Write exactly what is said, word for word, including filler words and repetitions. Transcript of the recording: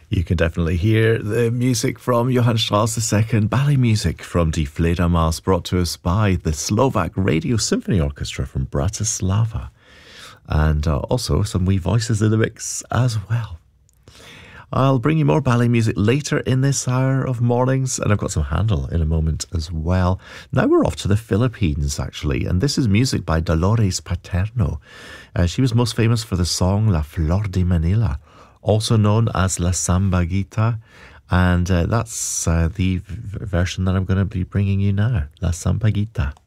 You can definitely hear the music from Johann Strauss the Second, ballet music from Die Fledermaus, brought to us by the Slovak Radio Symphony Orchestra from Bratislava. And uh, also some wee voices in the mix as well. I'll bring you more ballet music later in this hour of mornings, and I've got some Handel in a moment as well. Now we're off to the Philippines, actually, and this is music by Dolores Paterno. Uh, she was most famous for the song La Flor de Manila, also known as La Sambaguita, and uh, that's uh, the v- version that I'm going to be bringing you now, La Sambaguita.